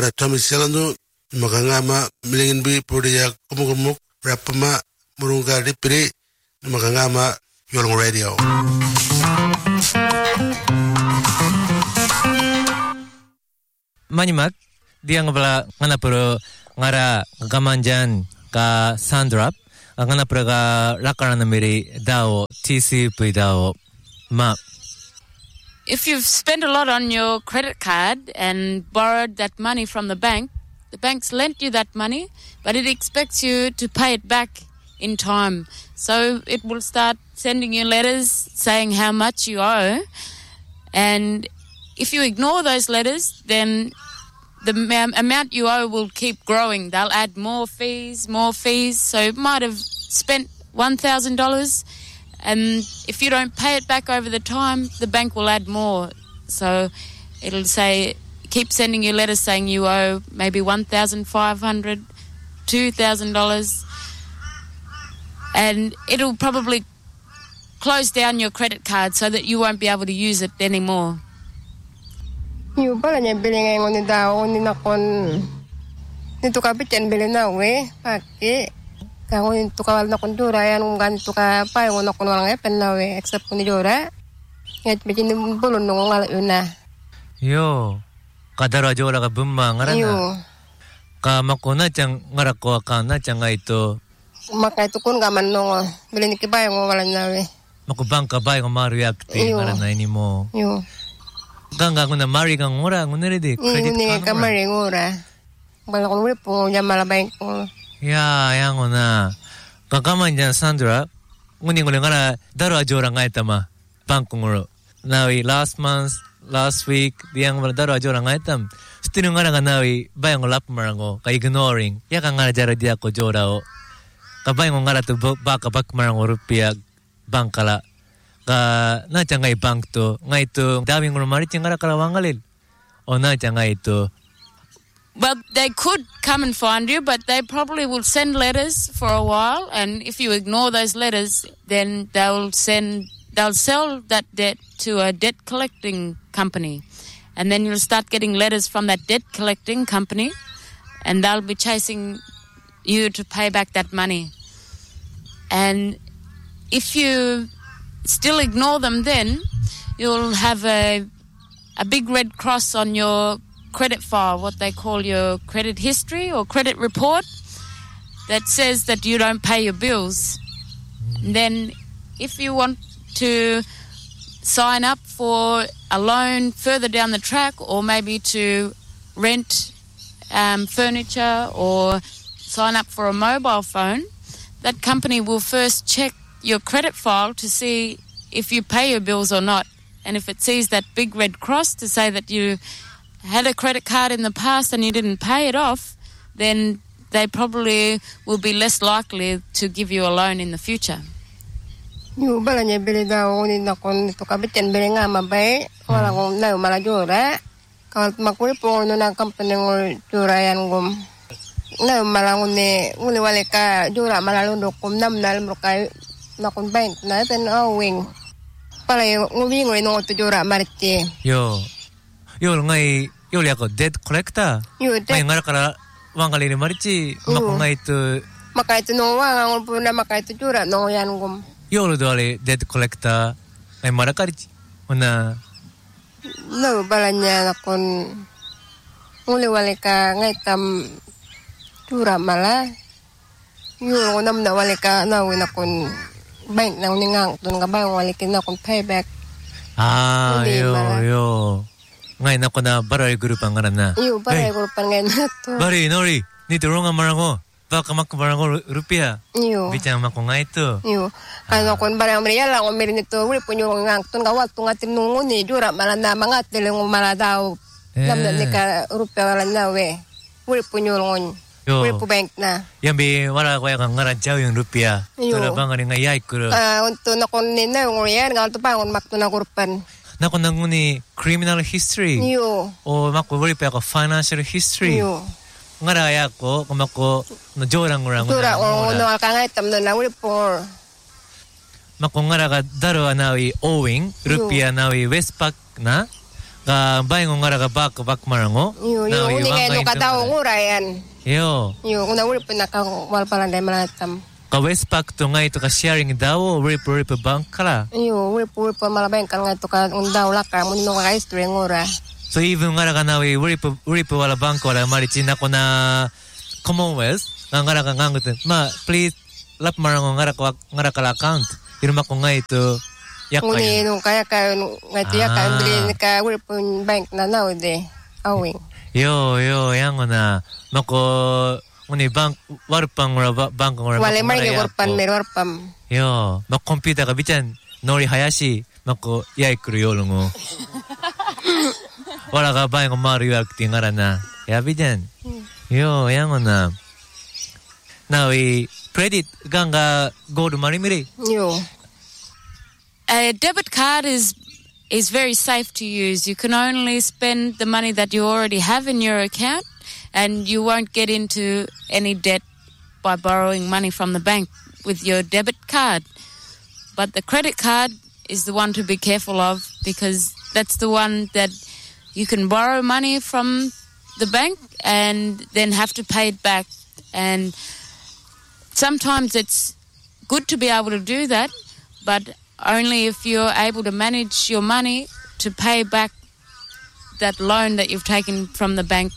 ngara Tommy Selando magangama milingin pudia kumugumuk rapama murunga dipiri magangama Yolong Radio. Manimak dia ngabla nganapuro ngara gamanjan ka sandrap nganapuro ga lakarana miri dao TCP dao ma. If you've spent a lot on your credit card and borrowed that money from the bank's lent you that money, but it expects you to pay it back in time. So it will start sending you letters saying how much you owe. And if you ignore those letters, then the amount you owe will keep growing. They'll add more fees. So you might have spent $1,000. And if you don't pay it back over the time, the bank will add more. So it'll say, keep sending you letters saying you owe maybe $1,500, $2,000. And it'll probably close down your credit card so that you won't be able to use it anymore. Yung pala niya bilingay ko ni Dao ni nakon nito kapit yan bilin na we paki kako nito kawal na kon dura yan kung ganito ka pa yung nakon walang epen na we except ko ni dura ngayon bitin ni bulon nung ngala yun na yo kadara jora ka bumma ngara na ka makona chang ngara ko ka na chang ito maka ito kun gaman nung bilin ni kibay mo wala na we makubang kabay ng mariakti ngara na ini mo yo Ganga kuna mari kang ora ngunere credit card ka mari ngora bala ko ri po nya malabay ko ya yang ona kakaman jan Sandra nguni ngara daro ajora ngai tama bank ngoro nawi last week diang daro ajora ngai tam still ngara nawi bayang lap marango ka ignoring ya kang ngara jara dia ko jorao ka bayang ngara tu baka bak marango rupiah bank kala ka na changai bank to ngai to dawing ro mari chingara kala wangalil o na changai to. Well, they could come and find you, but they probably will send letters for a while, and if you ignore those letters, then they'll sell that debt to a debt collecting company, and then you'll start getting letters from that debt collecting company, and they'll be chasing you to pay back that money. And if you still ignore them, then you'll have a big red cross on your credit file, what they call your credit history or credit report, that says that you don't pay your bills. And then if you want to sign up for a loan further down the track, or maybe to rent furniture or sign up for a mobile phone, that company will first check your credit file to see if you pay your bills or not. And if it sees that big red cross to say that you had a credit card in the past and you didn't pay it off, then they probably will be less likely to give you a loan in the future. Yung bala niya bili daw ni nakon nito kabit yan bili nga mabay wala kong na malajura kawal makuli po no na company ng jura yan gum na malangon ni wali ka jura malalundok kum namnal mo kay nakon bank na pen awing pala yung ngubingoy no to jura marti yo ngai yo liako debt collector ngai ngara kara wangali ni marti mako ngai to makai to no wangang po na makai to jura no yan gum yo lo dole debt collector ngai marakari ona no balanya nakon wali ka ngai tam jura mala yo nam na wali ka na nakon bank na uningang tun ka ba wali kina kon payback yo ngai na ko na baray group ang na yo baray group ang na to bari nori ni turong amarango baka makbarango rupiah yo bichang mako ngai to yo ano kon barang Maria la ko merin to uri punyo ngang tun ka wal tunga tinungo ni jura mala na mga teleng mala daw namna ni ka rupiah wala na we uri punyo ngon uri pu bank na yambi wala ko yang ngaran jaw yung rupiah tula bangani ngayay kuro unto na kon ni na ngorian ngal to pangon makto na kurpan na kon nanguni criminal history yo o mako uri pa ko financial history yo ngaraya ko kumako no jorang orang tura no akangay tam no na uri por mako ngara ka daro anawi owing rupiah nawi westpac na Ka baing ngara ka bak marango. Yung ngay no kadaw ngurayan. Yo. Yung una uli po nakawal pala na malatam. Ka Westpac to ngay to ka sharing daw rip bank kala. Yung uli po malabayan ka nga to ka daw laka mo nino ka history ngura. So even ngara ka nawi rip wala bank wala mari china ko na Commonwealth ngara ka ngangot ma please lap marango ngara ka account irma ko ngay to Uni nung kaya ka ngayon ya ka bili ka uli po bank na de awing. Yo yang na mako uni bank warpang bank ngora wala mari warpan warpam. Yo mak computer ka bican nori hayashi mako yai kuru yolungo. Wala ka bank maru yak tingara na. Ya bican. Yo yang na. Now credit ganga gold mari miri. Yo. A debit card is very safe to use. You can only spend the money that you already have in your account, and you won't get into any debt by borrowing money from the bank with your debit card. But the credit card is the one to be careful of, because that's the one that you can borrow money from the bank and then have to pay it back. And sometimes it's good to be able to do that, but only if you're able to manage your money to pay back that loan that you've taken from the bank.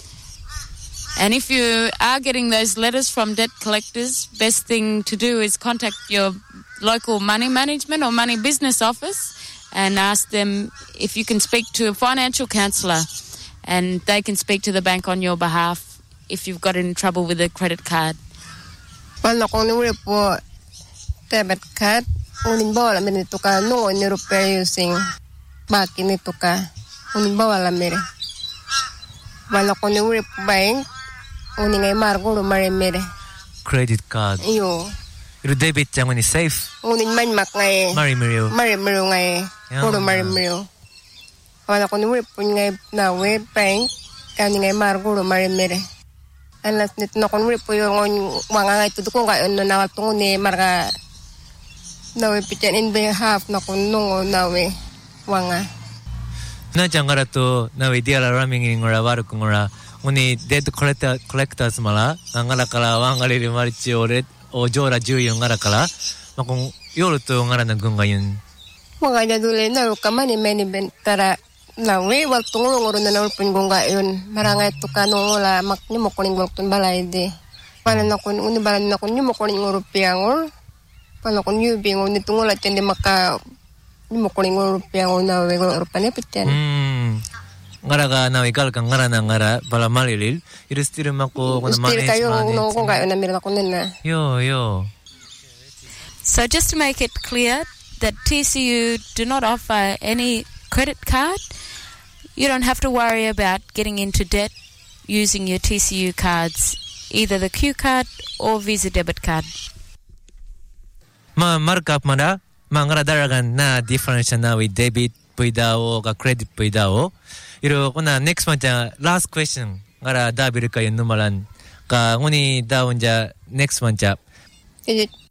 And if you are getting those letters from debt collectors, best thing to do is contact your local money management or money business office and ask them if you can speak to a financial counsellor, and they can speak to the bank on your behalf if you've got in trouble with a credit card. Well, po debit card. Unin bawal amin ito ka no ni repair using bakin ito ka unin bawal amin wala ko ni rip bank unin ngay margo lumare mere credit card iyo iro debit jang ni safe unin man mak ngay mari mero ngay puro mari mero wala ko ni rip ngay na we bank kani ngay margo lumare mere alas nito na kon rip yung mga ngay tudo ko kay ano na tungo ni marga nawe pitan in behalf na kunungo nawe wanga na jangara to nawe diala raming ngora waru ngora uni debt collectors mala ngara kala wangale ri marchi ore o jora juyo ngara kala makong yoro to ngara na gungayun wanga ja dule na ka mani bentara nawe wal tungo ngoro na nawe pun gungayun marangay to kanong wala makni mo kuning waltun balay de wala na kun uni balan na kun mo kuning ngoro piangol Pala kung yubing o nito ngulat yan di maka mo kuning rupiah o na wego rupan epiten. Ngara ka na ikal kang ngara na ngara pala malilil iristir mako kuna manage kayo no kung kayo na mirla kunin na. Yo. So just to make it clear that TCU do not offer any credit card. You don't have to worry about getting into debt using your TCU cards, either the Q card or Visa debit card. Markup mana ngara daragan na difference na with debit pwedao ka credit pwedao iro kuna next month last question ngara dabil kayo numalan ka nguni daun ja next month